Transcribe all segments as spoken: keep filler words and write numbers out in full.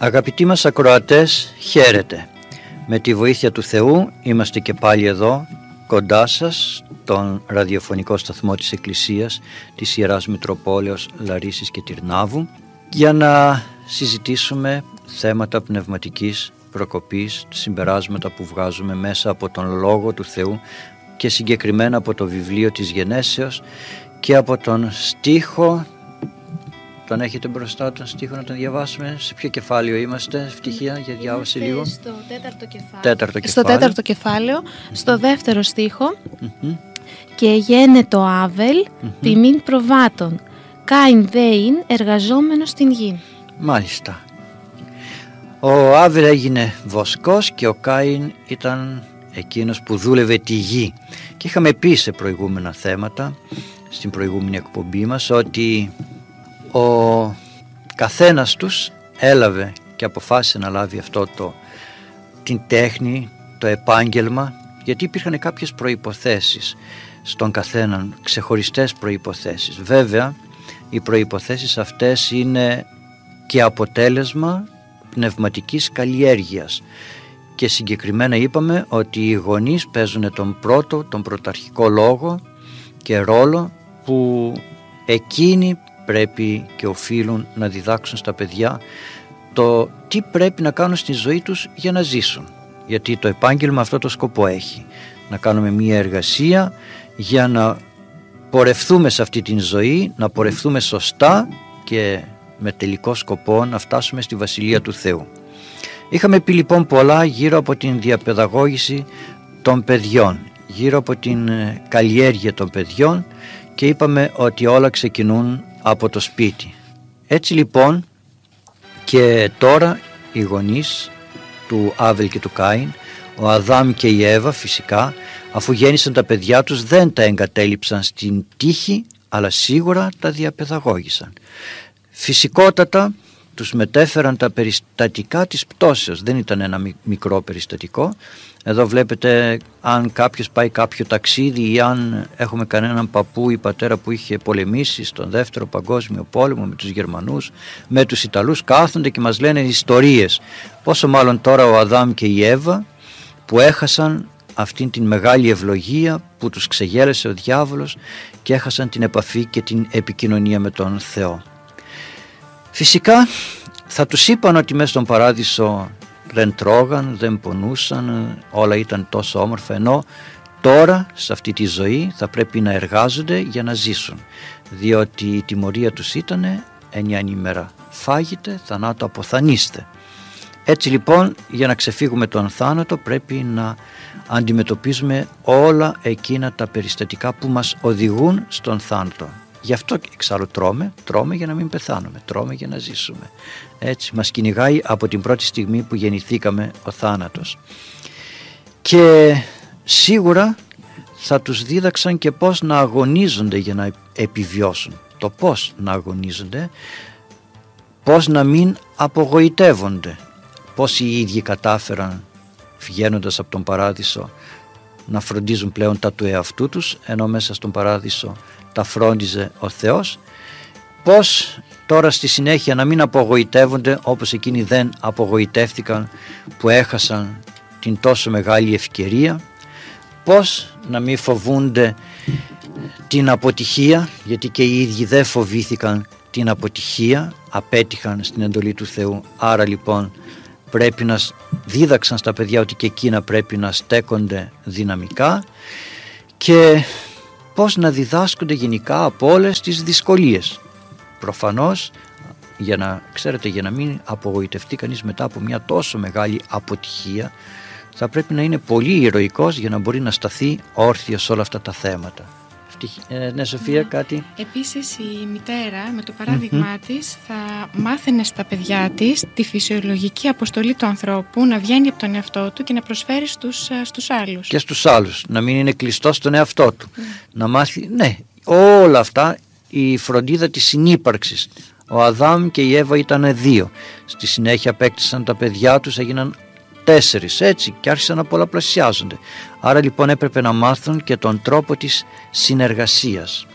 Αγαπητοί μας ακροατές, χαίρετε. Με τη βοήθεια του Θεού είμαστε και πάλι εδώ, κοντά σας, τον ραδιοφωνικό σταθμό της Εκκλησίας της Ιεράς Μητροπόλεως Λαρίσης και Τυρνάβου, για να συζητήσουμε θέματα πνευματικής προκοπής, συμπεράσματα που βγάζουμε μέσα από τον Λόγο του Θεού και συγκεκριμένα από το βιβλίο της Γενέσεως και από τον στίχο. Τον έχετε μπροστά τον στίχο να τον διαβάσουμε? Σε ποιο κεφάλαιο είμαστε, Ευτυχία, για διάβαση λίγο? Στο τέταρτο κεφάλαιο. Τέταρτο στο κεφάλαιο. τέταρτο κεφάλαιο, στο δεύτερο στίχο. Mm-hmm. Και γένε το Άβελ Mm-hmm. ποιμήν προβάτων, Κάιν δέιν εργαζόμενος στην γη. Μάλιστα. Ο Άβελ έγινε βοσκός και ο Κάιν ήταν εκείνος που δούλευε τη γη. Και είχαμε πει σε προηγούμενα θέματα, στην προηγούμενη εκπομπή μας, ότι ο καθένας τους έλαβε και αποφάσισε να λάβει αυτό το, την τέχνη, το επάγγελμα, γιατί υπήρχαν κάποιες προϋποθέσεις στον καθέναν, ξεχωριστές προϋποθέσεις. Βέβαια, οι προϋποθέσεις αυτές είναι και αποτέλεσμα πνευματικής καλλιέργειας και συγκεκριμένα είπαμε ότι οι γονείς παίζουν τον πρώτο, τον πρωταρχικό λόγο και ρόλο που εκείνοι πρέπει και οφείλουν να διδάξουν στα παιδιά το τι πρέπει να κάνουν στη ζωή τους για να ζήσουν. Γιατί το επάγγελμα αυτό το σκοπό έχει. Να κάνουμε μία εργασία για να πορευθούμε σε αυτή την ζωή, να πορευθούμε σωστά και με τελικό σκοπό να φτάσουμε στη Βασιλεία του Θεού. Είχαμε πει λοιπόν πολλά γύρω από την διαπαιδαγώγηση των παιδιών, γύρω από την καλλιέργεια των παιδιών και είπαμε ότι όλα ξεκινούν από το σπίτι. Έτσι λοιπόν και τώρα οι γονείς του Άβελ και του Κάιν, ο Αδάμ και η Εύα φυσικά, αφού γέννησαν τα παιδιά τους, δεν τα εγκατέλειψαν στην τύχη, αλλά σίγουρα τα διαπαιδαγώγησαν. Φυσικότατα τους μετέφεραν τα περιστατικά της πτώσεως. Δεν ήταν ένα μικρό περιστατικό. Εδώ βλέπετε αν κάποιος πάει κάποιο ταξίδι ή αν έχουμε κανέναν παππού ή πατέρα που είχε πολεμήσει στον δεύτερο παγκόσμιο πόλεμο με τους Γερμανούς, με τους Ιταλούς, κάθονται και μας λένε ιστορίες. Πόσο μάλλον τώρα ο Αδάμ και η Εύα που έχασαν αυτήν την μεγάλη ευλογία που τους ξεγέλασε ο διάβολος και έχασαν την επαφή και την επικοινωνία με τον Θεό. Φυσικά θα τους είπαν ότι μέσα στον παράδεισο δεν τρώγαν, δεν πονούσαν, όλα ήταν τόσο όμορφα, ενώ τώρα σε αυτή τη ζωή θα πρέπει να εργάζονται για να ζήσουν, διότι η τιμωρία τους ήταν εννιά ημέρα φάγετε, θανάτου αποθανείστε. Έτσι λοιπόν, για να ξεφύγουμε τον θάνατο πρέπει να αντιμετωπίζουμε όλα εκείνα τα περιστατικά που μας οδηγούν στον θάνατο. Γι' αυτό εξάλλου τρώμε, τρώμε για να μην πεθάνουμε, τρώμε για να ζήσουμε. Έτσι μας κυνηγάει από την πρώτη στιγμή που γεννηθήκαμε ο θάνατος. Και σίγουρα θα τους δίδαξαν και πώς να αγωνίζονται για να επιβιώσουν. Το πώς να αγωνίζονται, πώς να μην απογοητεύονται, πώς οι ίδιοι κατάφεραν βγαίνοντας από τον παράδεισο να φροντίζουν πλέον τα του εαυτού τους, ενώ μέσα στον παράδεισο τα φρόντιζε ο Θεός. Πώς τώρα στη συνέχεια να μην απογοητεύονται όπως εκείνοι δεν απογοητεύτηκαν που έχασαν την τόσο μεγάλη ευκαιρία. Πώς να μην φοβούνται την αποτυχία, γιατί και οι ίδιοι δεν φοβήθηκαν την αποτυχία, απέτυχαν στην εντολή του Θεού. Άρα λοιπόν πρέπει να δίδαξαν στα παιδιά ότι και εκείνα πρέπει να στέκονται δυναμικά και πώς να διδάσκονται γενικά από όλες τις δυσκολίες. Προφανώς, για να, ξέρετε, για να μην απογοητευτεί κανείς μετά από μια τόσο μεγάλη αποτυχία, θα πρέπει να είναι πολύ ηρωικός για να μπορεί να σταθεί όρθιος σε όλα αυτά τα θέματα. Ε, ναι, Σοφία, ναι. Κάτι. Επίσης η μητέρα με το παράδειγμά mm-hmm. της θα μάθαινε στα παιδιά της τη φυσιολογική αποστολή του ανθρώπου να βγαίνει από τον εαυτό του και να προσφέρει στους, στους άλλους. Και στους άλλους, να μην είναι κλειστός στον εαυτό του. Mm. Να μάθει, ναι, όλα αυτά, η φροντίδα της συνύπαρξης. Ο Αδάμ και η Εύα ήταν δύο. Στη συνέχεια απέκτησαν τα παιδιά τους, έγιναν τέσσερις, έτσι, και άρχισαν να πολλαπλασιάζονται. Άρα λοιπόν έπρεπε να μάθουν και τον τρόπο της συνεργασίας.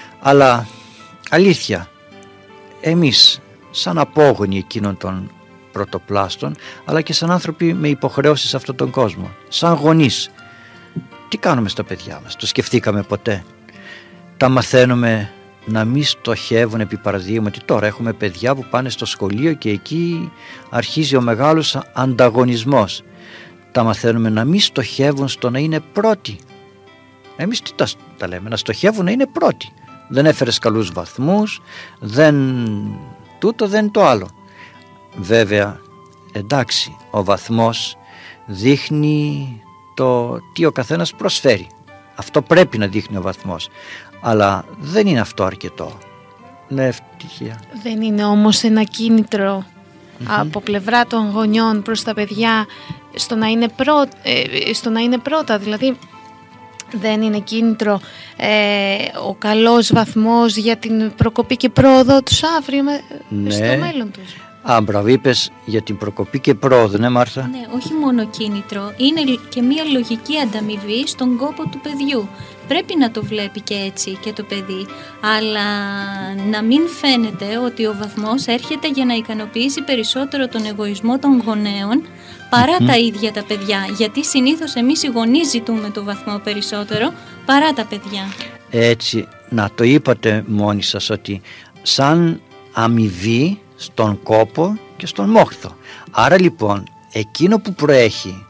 Αλλά αλήθεια, εμείς σαν απόγονοι εκείνων των πρωτοπλάστων, αλλά και σαν άνθρωποι με υποχρεώσεις σε αυτόν τον κόσμο. Σαν γονείς, τι κάνουμε στα παιδιά μας? Το σκεφτήκαμε ποτέ? Τα μαθαίνουμε να μην στοχεύουν, επί παραδείγματι τώρα έχουμε παιδιά που πάνε στο σχολείο και εκεί αρχίζει ο μεγάλος ανταγωνισμός. Τα μαθαίνουμε να μην στοχεύουν στο να είναι πρώτοι. Εμείς τι τα, τα λέμε? Να στοχεύουν να είναι πρώτοι. Δεν έφερες καλούς βαθμούς, δεν τούτο, δεν το άλλο. Βέβαια, εντάξει, ο βαθμός δείχνει το τι ο καθένας προσφέρει. Αυτό πρέπει να δείχνει ο βαθμός. Αλλά δεν είναι αυτό αρκετό. Ναι, ευτυχία. Δεν είναι όμως ένα κίνητρο mm-hmm. από πλευρά των γονιών προς τα παιδιά στο να είναι, πρω... ε, στο να είναι πρώτα? Δηλαδή δεν είναι κίνητρο ε, ο καλός βαθμός για την προκοπή και πρόοδο τους αύριο με... ναι. στο μέλλον τους? Α, μπράβο, είπες για την προκοπή και πρόοδο, ναι Μάρθα? Ναι, όχι μόνο κίνητρο, είναι και μια λογική ανταμοιβή στον κόπο του παιδιού. Πρέπει να το βλέπει και έτσι και το παιδί, αλλά να μην φαίνεται ότι ο βαθμός έρχεται για να ικανοποιήσει περισσότερο τον εγωισμό των γονέων παρά mm. τα ίδια τα παιδιά. Γιατί συνήθως εμείς οι γονείς ζητούμε το βαθμό περισσότερο παρά τα παιδιά. Έτσι, να το είπατε μόνοι σας, ότι σαν αμοιβή στον κόπο και στον μόχθο. Άρα λοιπόν εκείνο που προέχει,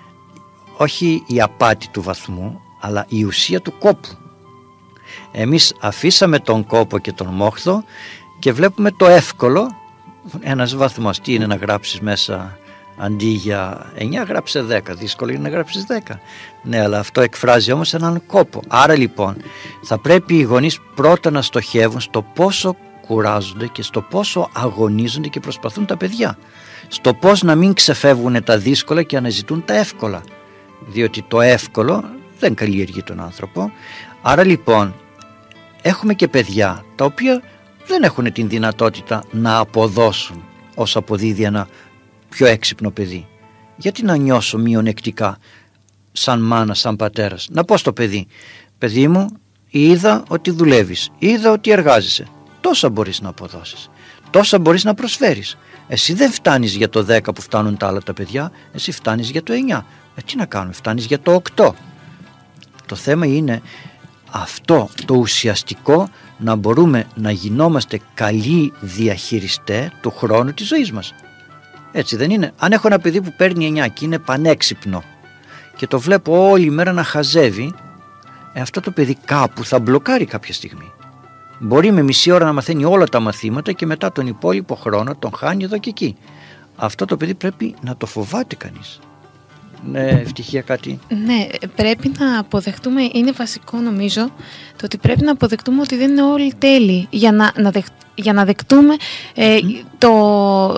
όχι η απάτη του βαθμού, αλλά η ουσία του κόπου. Εμείς αφήσαμε τον κόπο και τον μόχθο και βλέπουμε το εύκολο. Ένας βαθμός, τι είναι να γράψεις μέσα αντί για εννιά γράψε δέκα, δύσκολο είναι να γράψεις δέκα. Ναι, αλλά αυτό εκφράζει όμως έναν κόπο. Άρα λοιπόν θα πρέπει οι γονείς πρώτα να στοχεύουν στο πόσο κουράζονται και στο πόσο αγωνίζονται και προσπαθούν τα παιδιά, στο πώς να μην ξεφεύγουν τα δύσκολα και αναζητούν τα εύκολα, διότι το εύκολο δεν καλλιεργεί τον άνθρωπο. Άρα λοιπόν έχουμε και παιδιά τα οποία δεν έχουν την δυνατότητα να αποδώσουν όσο αποδίδει ένα πιο έξυπνο παιδί. Γιατί να νιώσω μειονεκτικά σαν μάνα, σαν πατέρας? Να πω στο παιδί, παιδί μου, είδα ότι δουλεύεις, είδα ότι εργάζεσαι, τόσα μπορείς να αποδώσεις, τόσα μπορείς να προσφέρεις. Εσύ δεν φτάνεις για το δέκα που φτάνουν τα άλλα τα παιδιά, εσύ φτάνεις για το εννιά. Ε, τι να κάνουμε, φτάνεις για το οκτώ. Το θέμα είναι αυτό το ουσιαστικό, να μπορούμε να γινόμαστε καλοί διαχειριστές του χρόνου της ζωής μας. Έτσι δεν είναι? Αν έχω ένα παιδί που παίρνει εννιά και είναι πανέξυπνο και το βλέπω όλη μέρα να χαζεύει, ε, αυτό το παιδί κάπου θα μπλοκάρει κάποια στιγμή. Μπορεί με μισή ώρα να μαθαίνει όλα τα μαθήματα και μετά τον υπόλοιπο χρόνο τον χάνει εδώ και εκεί. Αυτό το παιδί πρέπει να το φοβάται κανείς. Ναι, ευτυχία κάτι. Ναι, πρέπει να αποδεχτούμε, είναι βασικό νομίζω, το ότι πρέπει να αποδεχτούμε ότι δεν είναι όλοι τέλειοι για να, να, δεχ, για να δεκτούμε ε, mm. το,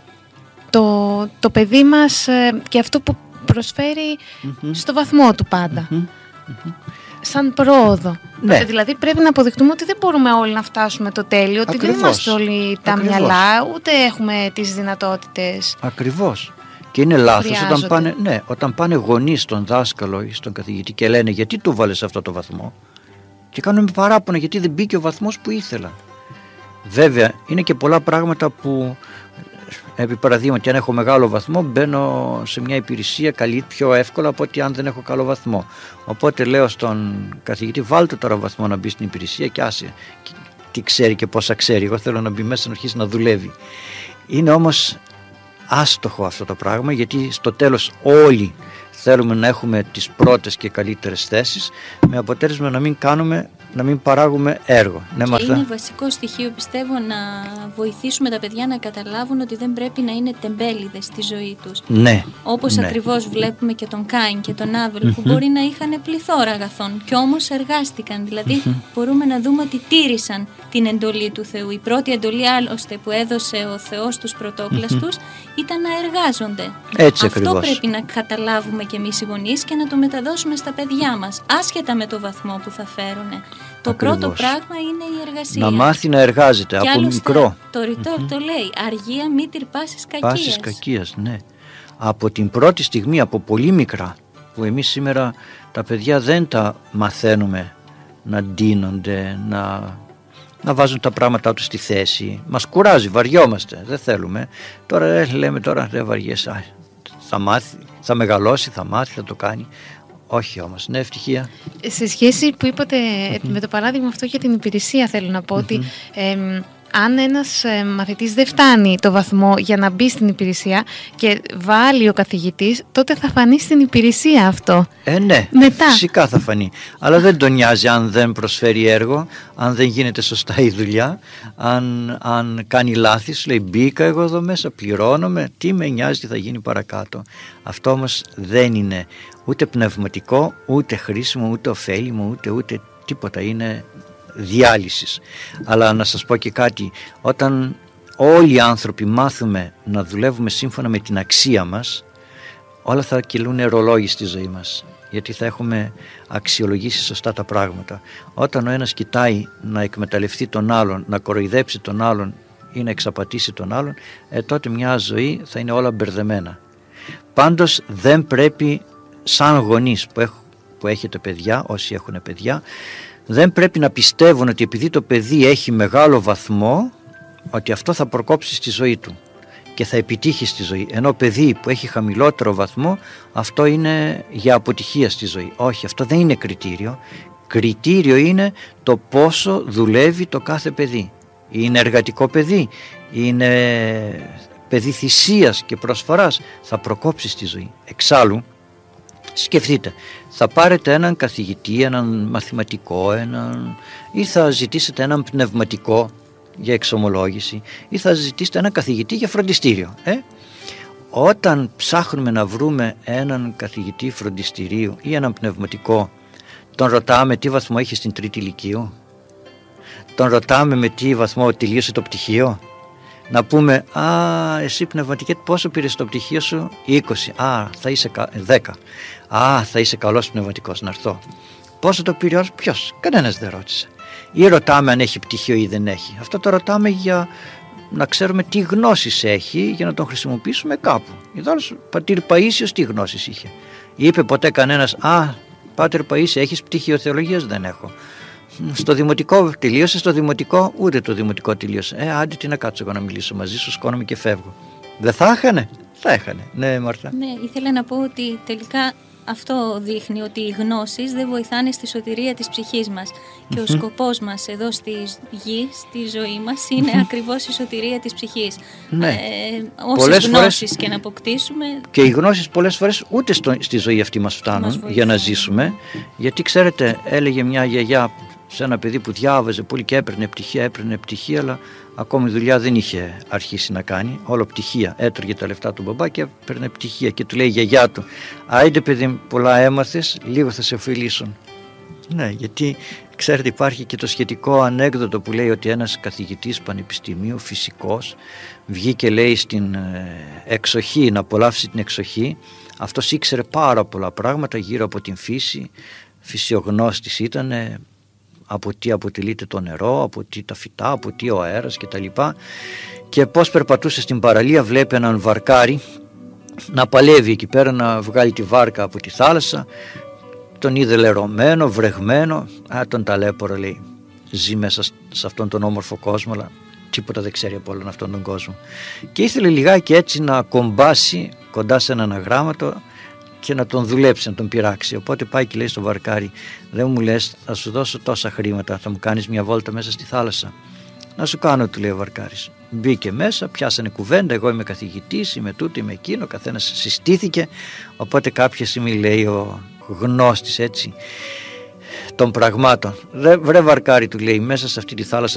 το, το παιδί μας ε, και αυτό που προσφέρει mm-hmm. στο βαθμό του πάντα. Mm-hmm. Mm-hmm. Σαν πρόοδο. Ναι. Δηλαδή πρέπει να αποδεχτούμε ότι δεν μπορούμε όλοι να φτάσουμε το τέλειο, ότι Ακριβώς. δεν είμαστε όλοι τα Ακριβώς. μυαλά, ούτε έχουμε τις δυνατότητες. Ακριβώς. Και είναι λάθος όταν πάνε, ναι, όταν πάνε γονείς στον δάσκαλο ή στον καθηγητή και λένε γιατί του βάλες αυτό το βαθμό, και κάνουν παράπονα γιατί δεν μπήκε ο βαθμός που ήθελα. Βέβαια είναι και πολλά πράγματα που, επί παραδείγματι, αν έχω μεγάλο βαθμό μπαίνω σε μια υπηρεσία καλή πιο εύκολα από ότι αν δεν έχω καλό βαθμό. Οπότε λέω στον καθηγητή, βάλτε τώρα βαθμό να μπει στην υπηρεσία και άσε τι ξέρει και πόσα ξέρει. Εγώ θέλω να μπει μέσα να αρχίσει να δουλεύει. Είναι όμως άστοχο αυτό το πράγμα, γιατί στο τέλος όλοι θέλουμε να έχουμε τις πρώτες και καλύτερες θέσεις, με αποτέλεσμα να μην κάνουμε, να μην παράγουμε έργο. Ναι, και Μαρθά? Είναι βασικό στοιχείο, πιστεύω, να βοηθήσουμε τα παιδιά να καταλάβουν ότι δεν πρέπει να είναι τεμπέληδες στη ζωή τους. Ναι. Όπως ναι. ακριβώς βλέπουμε και τον Κάιν και τον Άβελ, mm-hmm. που μπορεί να είχαν πληθώρα αγαθών και όμως εργάστηκαν. Δηλαδή mm-hmm. μπορούμε να δούμε ότι τήρησαν την εντολή του Θεού. Η πρώτη εντολή άλλωστε που έδωσε ο Θεός στους πρωτόκλαστους mm-hmm. ήταν να εργάζονται. Έτσι Αυτό ακριβώς. πρέπει να καταλάβουμε και εμείς οι γονείς και να το μεταδώσουμε στα παιδιά μας, άσχετα με το βαθμό που θα φέρουν. Το Ακριβώς. πρώτο πράγμα είναι η εργασία. Να μάθει να εργάζεται και από άλλωστε, μικρό. Το ρητό mm-hmm. το λέει, αργία μήτηρ πάσης κακίας. Πάσης κακίας, ναι. Από την πρώτη στιγμή, από πολύ μικρά, που εμείς σήμερα τα παιδιά δεν τα μαθαίνουμε να ντύνονται, να να βάζουν τα πράγματά τους στη θέση. Μας κουράζει, βαριόμαστε, δεν θέλουμε. Τώρα ε, λέμε τώρα δεν βαριέσαι, θα μάθει, θα μεγαλώσει, θα μάθει, θα το κάνει. Όχι όμως, ναι, ευτυχία. Σε σχέση που είπατε mm-hmm. με το παράδειγμα αυτό για την υπηρεσία, θέλω να πω mm-hmm. ότι ε, αν ένας ε, μαθητής δεν φτάνει το βαθμό για να μπει στην υπηρεσία και βάλει ο καθηγητής, τότε θα φανεί στην υπηρεσία αυτό. Ε, ναι, μετά. Φυσικά θα φανεί. Αλλά δεν τον νοιάζει αν δεν προσφέρει έργο, αν δεν γίνεται σωστά η δουλειά, αν, αν κάνει λάθη. Σου λέει μπήκα εγώ εδώ μέσα, πληρώνομαι, τι με νοιάζει τι θα γίνει παρακάτω. Αυτό όμως δεν είναι ούτε πνευματικό, ούτε χρήσιμο, ούτε ωφέλιμο, ούτε, ούτε τίποτα. Είναι διάλυσης. Αλλά να σας πω και κάτι, όταν όλοι οι άνθρωποι μάθουμε να δουλεύουμε σύμφωνα με την αξία μας, όλα θα κυλούν ρολόγι στη ζωή μας, γιατί θα έχουμε αξιολογήσει σωστά τα πράγματα. Όταν ο ένας κοιτάει να εκμεταλλευτεί τον άλλον, να κοροϊδέψει τον άλλον ή να εξαπατήσει τον άλλον, ε, τότε μια ζωή θα είναι όλα μπερδεμένα. Πάντως δεν πρέπει, σαν γονείς που, έχ, που έχετε παιδιά, όσοι έχουν παιδιά, δεν πρέπει να πιστεύουν ότι επειδή το παιδί έχει μεγάλο βαθμό, ότι αυτό θα προκόψει στη ζωή του και θα επιτύχει στη ζωή. Ενώ παιδί που έχει χαμηλότερο βαθμό, αυτό είναι για αποτυχία στη ζωή. Όχι, αυτό δεν είναι κριτήριο. Κριτήριο είναι το πόσο δουλεύει το κάθε παιδί. Είναι εργατικό παιδί, είναι παιδί θυσίας και προσφοράς, θα προκόψει στη ζωή. Εξάλλου, σκεφτείτε, θα πάρετε έναν καθηγητή, έναν μαθηματικό, έναν... ή θα ζητήσετε έναν πνευματικό για εξομολόγηση, ή θα ζητήσετε έναν καθηγητή για φροντιστήριο. Ε? Όταν ψάχνουμε να βρούμε έναν καθηγητή φροντιστηρίου ή έναν πνευματικό, τον ρωτάμε τι βαθμό έχει στην τρίτη ηλικίου, τον ρωτάμε με τι βαθμό τελείωσε το πτυχίο. Να πούμε, α, εσύ πνευματική πόσο πήρες το πτυχίο σου? είκοσι. Α, θα είσαι δέκα. Α, θα είσαι καλός πνευματικός, να έρθω. Πόσο το πήρε, ποιος? Κανένας δεν ρώτησε. Ή ρωτάμε αν έχει πτυχίο ή δεν έχει. Αυτό το ρωτάμε για να ξέρουμε τι γνώσεις έχει, για να τον χρησιμοποιήσουμε κάπου. Ιδάλλως, πατήρ Παΐσιος τι γνώσεις είχε? Είπε ποτέ κανένας, α, πάτερ Παΐσιο, έχεις πτυχίο θεολογίας? Δεν έχω. Στο δημοτικό τελείωσε, στο δημοτικό ούτε το δημοτικό τελείωσε. Ε, άντε τι να κάτσω εγώ να μιλήσω μαζί σου, σκόνομαι και φεύγω. Δεν θα έχανε? Θα έχανε. Ναι, Μάρθα. Ναι, ήθελα να πω ότι τελικά αυτό δείχνει ότι οι γνώσεις δεν βοηθάνε στη σωτηρία της ψυχής μας. Και mm-hmm. ο σκοπός μας εδώ στη γη, στη ζωή μας, είναι mm-hmm. ακριβώς η σωτηρία της ψυχής. Ναι. Ε, όσες γνώσεις φορές... και να αποκτήσουμε... Και οι γνώσεις πολλές φορές ούτε στο, στη ζωή αυτή μας φτάνουν μας για να ζήσουμε. Γιατί ξέρετε, έλεγε μια γιαγιά σε ένα παιδί που διάβαζε πολύ και έπαιρνε πτυχία, έπαιρνε πτυχία, αλλά ακόμη δουλειά δεν είχε αρχίσει να κάνει. Όλο πτυχία. Έτρωγε τα λεφτά του μπαμπά και έπαιρνε πτυχία. Και του λέει η γιαγιά του, άιντε παιδί, πολλά έμαθες, λίγο θα σε ωφελήσουν. Ναι, γιατί ξέρετε, υπάρχει και το σχετικό ανέκδοτο που λέει ότι ένας καθηγητής πανεπιστημίου, φυσικός, βγήκε, λέει, στην εξοχή, να απολαύσει την εξοχή. Αυτός ήξερε πάρα πολλά πράγματα γύρω από την φύση, φυσιογνώστης ήταν, από τι αποτελείται το νερό, από τι τα φυτά, από τι ο αέρας κτλ. Και πώς περπατούσε στην παραλία, βλέπει έναν βαρκάρι να παλεύει εκεί πέρα να βγάλει τη βάρκα από τη θάλασσα. Τον είδε λερωμένο, βρεγμένο. Α, τον ταλέπορο, λέει. Ζει μέσα σε αυτόν τον όμορφο κόσμο, αλλά τίποτα δεν ξέρει από όλον αυτόν τον κόσμο. Και ήθελε λιγάκι έτσι να κομπάσει κοντά σε έναν αγράμματο και να τον δουλέψει, να τον πειράξει. Οπότε πάει και λέει στο βαρκάρι, δεν μου λες, θα σου δώσω τόσα χρήματα, θα μου κάνεις μια βόλτα μέσα στη θάλασσα? Να σου κάνω, του λέει ο βαρκάρις. Μπήκε μέσα, πιάσανε κουβέντα, εγώ είμαι καθηγητής, είμαι τούτο, είμαι εκείνο, ο καθένας συστήθηκε. Οπότε κάποια στιγμή λέει ο γνώστης έτσι των πραγμάτων, βρε βαρκάρι, του λέει, μέσα σε αυτή τη θάλασσα